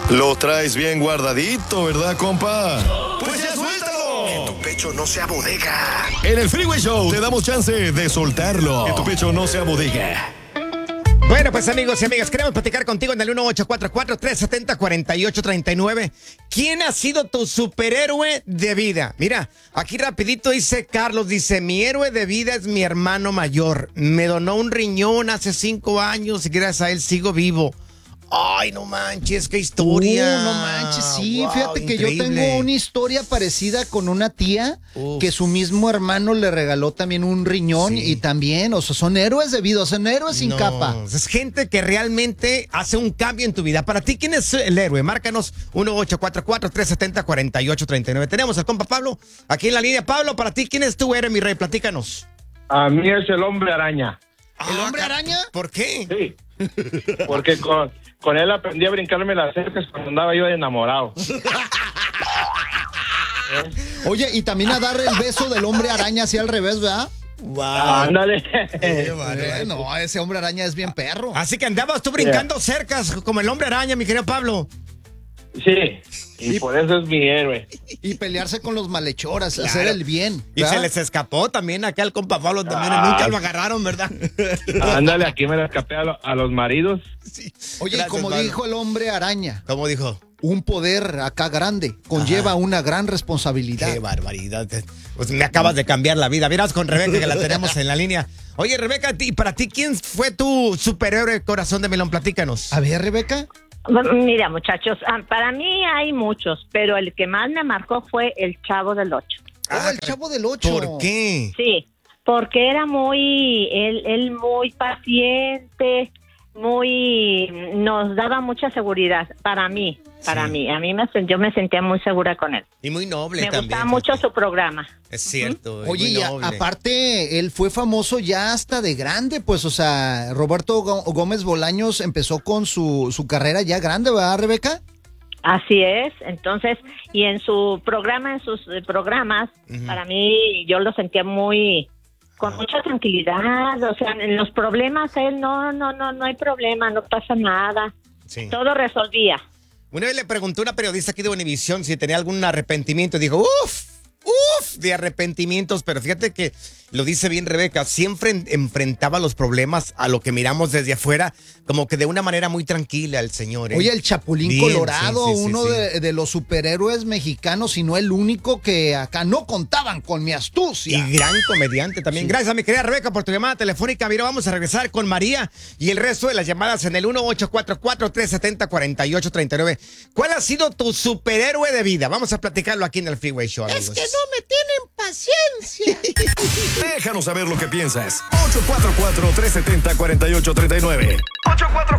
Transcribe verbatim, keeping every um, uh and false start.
Lo traes bien guardadito, ¿verdad, compa? Pues ya suéltalo. Que tu pecho no sea bodega. En el Freeway Show te damos chance de soltarlo. Que tu pecho no sea bodega. Bueno, pues amigos y amigas, queremos platicar contigo en el uno ocho cuatro cuatro, tres siete cero, cuatro ocho tres nueve. ¿Quién ha sido tu superhéroe de vida? Mira, aquí rapidito dice Carlos, dice, mi héroe de vida es mi hermano mayor. Me donó un riñón hace cinco años y gracias a él sigo vivo. Ay, no manches, qué historia. Uh, no manches, sí. Wow, Fíjate que increíble. yo tengo una historia parecida con una tía Uf. que su mismo hermano le regaló también un riñón Sí. y también, o sea, son héroes de vida, son héroes sin No, capa. es gente que realmente hace un cambio en tu vida. Para ti, ¿quién es el héroe? Márcanos uno ocho cuatro cuatro, tres siete cero, cuatro ocho tres nueve. Tenemos al compa Pablo aquí en la línea. Pablo, para ti, ¿quién es tu héroe, mi rey? Platícanos. A mí es el hombre araña. ¿El hombre Ah, araña? ¿Por qué? Sí. Porque con, con él aprendí a brincarme las cercas cuando andaba yo enamorado. Oye, y también a dar el beso del hombre araña así al revés, ¿verdad? Wow. Ándale. Eh, no, ese hombre araña es bien perro. Así que andabas tú brincando cercas como el hombre araña, mi querido Pablo. Sí. Y por eso es mi héroe. Y pelearse con los malhechores, Claro. hacer el bien. Y ¿verdad? se les escapó también acá al compa Pablo también. Ah. Nunca lo agarraron, ¿verdad? Ándale, aquí me la escapé a, lo- a los maridos. Sí. Oye, Gracias, y como Pablo. dijo el hombre araña, ¿Cómo dijo? un poder acá grande conlleva Ajá. una gran responsabilidad. Qué barbaridad. Pues me acabas de cambiar la vida. Miras con Rebeca que la tenemos en la línea. Oye, Rebeca, ¿y para ti quién fue tu superhéroe corazón de melón? Platícanos. A ver, Rebeca. Bueno, mira, muchachos, ah, para mí hay muchos, pero el que más me marcó fue el Chavo del Ocho. Oh, el Chavo del Ocho. ¿Por qué? Sí, porque era muy, él, él muy paciente, muy, nos daba mucha seguridad para mí, para Sí. mí. A mí me, sen- yo me sentía muy segura con él. Y muy noble Me también. gustaba mucho fíjate. su programa. Es cierto. y Oye, muy y a- noble. aparte, él fue famoso ya hasta de grande, pues, o sea, Roberto Gó- Gómez Bolaños empezó con su, su carrera ya grande, ¿verdad, Rebeca? Así es, entonces, y en su programa, en sus eh, programas, Ujú. para mí yo lo sentía muy, con mucha tranquilidad, o sea, en los problemas él, no, no, no, no hay problema, no pasa nada, Sí. todo resolvía. Una vez le preguntó a una periodista aquí de Univisión si tenía algún arrepentimiento. Dijo, uff, uff, de arrepentimientos. Pero fíjate que lo dice bien Rebeca, siempre en- enfrentaba los problemas a lo que miramos desde afuera, como que de una manera muy tranquila el señor. ¿eh? Oye, el Chapulín Bien, Colorado, sí, sí, sí, uno sí. De, de los superhéroes mexicanos, y no el único que acá no contaban con mi astucia. Y gran comediante también. Gracias a mi querida Rebeca por tu llamada telefónica. Mira, vamos a regresar con María y el resto de las llamadas en el uno ocho cuatro cuatro, tres siete cero, cuatro ocho tres nueve. ¿Cuál ha sido tu superhéroe de vida? Vamos a platicarlo aquí en el Freeway Show, amigos. me tienen paciencia. Déjanos saber lo que piensas. ocho cuatro cuatro, tres siete cero, cuatro ocho tres nueve.